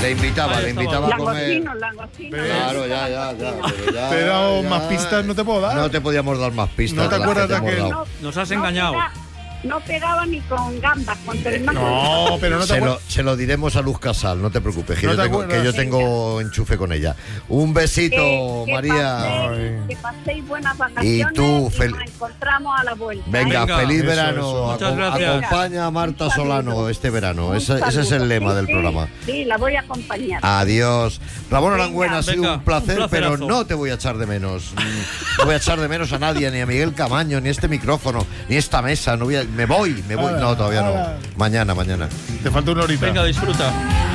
Le invitaba a comer. Langostinos. Claro, ya. Pero más pistas no te puedo dar. No te podíamos dar más pistas. ¿No te acuerdas de aquel? Nos has engañado. No pegaba ni con gambas, con No, pero no te acuerdas. Se lo diremos a Luz Casal, no te preocupes, que, yo tengo enchufe con ella. Un besito, María. Que paséis buenas vacaciones Y tú, nos encontramos a la vuelta. Venga, feliz verano. Eso. Muchas gracias. Acompaña a Marta Solano este verano. Ese es el lema del programa. Sí, la voy a acompañar. Adiós. Ramón Arangüena, ha sido Venga, un placer, un pero placerazo. no te voy a echar de menos. No voy a echar de menos a nadie, ni a Miguel Camaño, ni este micrófono, ni esta mesa. Me voy. No, todavía no. Mañana. Te falta una horita. Venga, disfruta.